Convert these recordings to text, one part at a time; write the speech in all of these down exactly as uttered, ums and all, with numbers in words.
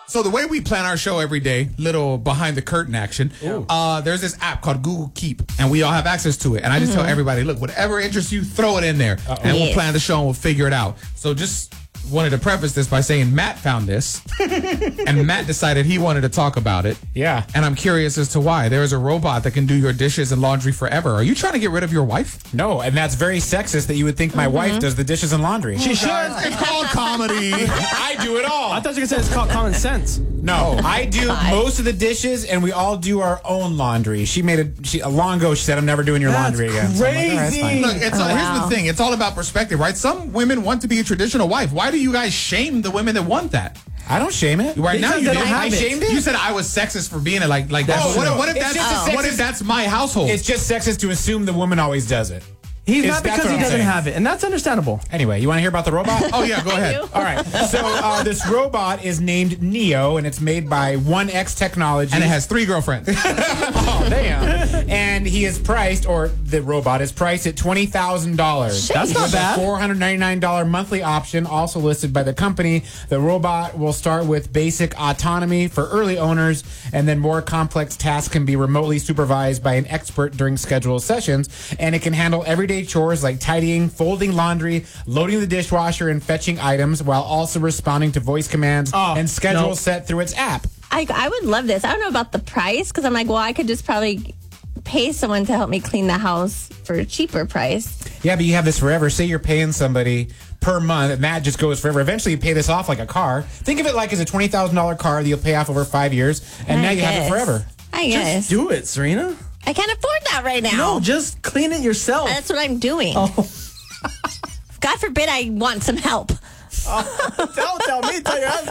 So the way we plan our show every day, little behind the curtain action, uh, there's this app called Google Keep, and we all have access to it. And I just mm-hmm. tell everybody, look, whatever interests you, throw it in there, Uh-oh. and we'll plan the show and we'll figure it out. So just wanted to preface this by saying Matt found this, and Matt decided he wanted to talk about it. Yeah. And I'm curious as to why. There is a robot that can do your dishes and laundry forever. Are you trying to get rid of your wife? No, and that's very sexist that you would think my mm-hmm. wife does the dishes and laundry. She should. It's called comedy. I do it all. I thought you were going to say it's called common sense. No, I do most of the dishes, and we all do our own laundry. She made a she a long ago. She said, "I'm never doing your that's laundry again." Crazy. So like, Look, it's oh, a, wow. here's the thing. It's all about perspective, right? Some women want to be a traditional wife. Why do you guys shame the women that want that? I don't shame it. Right now, you they did. don't have I it. shamed it. You said I was sexist for being it like like that. Oh, But what, no. what if It's that's just a what if sexist- that's my household? It's just sexist to assume the woman always does it. He's It's- not that's because what he I'm doesn't saying. have it, and that's understandable. Anyway, you want to hear about the robot? Oh yeah, go ahead. All right. So uh, this robot is named Neo, and it's made by one X Technology. And it has three girlfriends. Oh, damn. And he is priced, or the robot is priced at twenty thousand dollars. That's not bad. four hundred ninety-nine dollars monthly option, also listed by the company. The robot will start with basic autonomy for early owners, and then more complex tasks can be remotely supervised by an expert during scheduled sessions. And it can handle everyday chores like tidying, folding laundry, loading the dishwasher, and fetching items, while also responding to voice commands Oh, and schedules no. set through its app. I, I would love this. I don't know about the price because I'm like, well, I could just probably pay someone to help me clean the house for a cheaper price. Yeah, but you have this forever. Say you're paying somebody per month, and that just goes forever. Eventually, you pay this off like a car. Think of it like as a twenty thousand dollars car that you'll pay off over five years, and I now you guess. have it forever. I guess. Just do it, Serena. I can't afford that right now. No, just clean it yourself. That's what I'm doing. Oh. God forbid I want some help. Don't tell me, tell your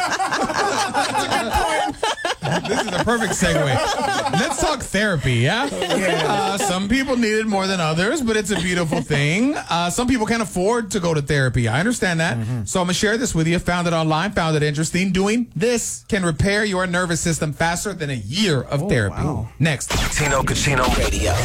husband. This is a perfect segue. Let's talk therapy, yeah? Uh, some people need it more than others, but it's a beautiful thing. Uh, some people can't afford to go to therapy. I understand that. Mm-hmm. So I'm going to share this with you. Found it online, found it interesting. Doing this can repair your nervous system faster than a year of Oh, therapy. wow. Next. Tino Casino Radio.